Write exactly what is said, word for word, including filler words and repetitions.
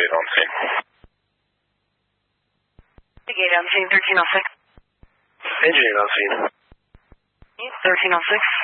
gate on scene. The gate on scene, thirteen oh six. Engine on scene. thirteen oh six.